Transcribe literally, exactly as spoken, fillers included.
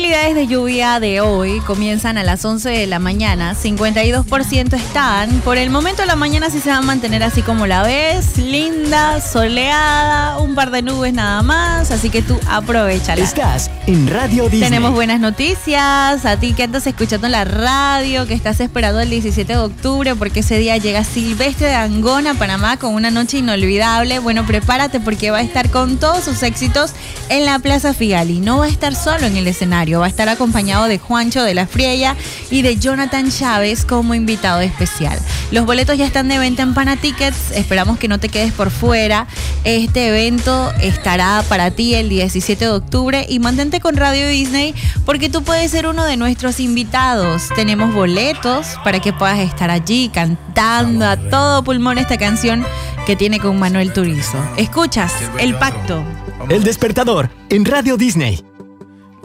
probabilidades de lluvia de hoy comienzan a las once de la mañana, cincuenta y dos por ciento están. Por el momento la mañana sí se va a mantener así como la ves, linda, soleada, un par de nubes nada más, así que tú aprovechala. Estás en Radio Disney. Tenemos buenas noticias, a ti que andas escuchando la radio, que estás esperando el diecisiete de octubre porque ese día llega Silvestre Dangond a Panamá con una noche inolvidable. Bueno, prepárate porque va a estar con todos sus éxitos en la Plaza Figali. No va a estar solo en el escenario, va a estar acompañado de Juancho de la Friella y de Jonathan Chávez como invitado especial. Los boletos ya están de venta en Panatickets, esperamos que no te quedes por fuera. Este evento estará para ti el diecisiete de octubre y mantente con Radio Disney porque tú puedes ser uno de nuestros invitados. Tenemos boletos para que puedas estar allí cantando a todo pulmón esta canción que tiene con Manuel Turizo. Escuchas El Pacto. El Despertador en Radio Disney.